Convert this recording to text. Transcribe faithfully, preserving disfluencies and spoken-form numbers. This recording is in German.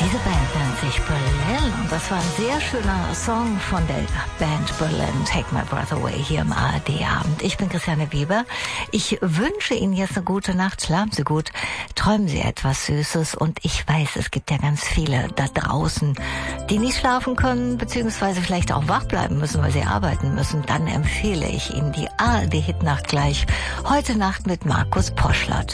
Diese Band nennt sich Berlin und das war ein sehr schöner Song von der Band Berlin, Take My Breath Away, hier im A R D-Abend. Ich bin Christiane Weber. Ich wünsche Ihnen jetzt eine gute Nacht. Schlafen Sie gut, träumen Sie etwas Süßes und ich weiß, es gibt ja ganz viele da draußen, die nicht schlafen können, beziehungsweise vielleicht auch wach bleiben müssen, weil sie arbeiten müssen. Dann empfehle ich Ihnen die A R D-Hitnacht gleich heute Nacht mit Markus Poschlert.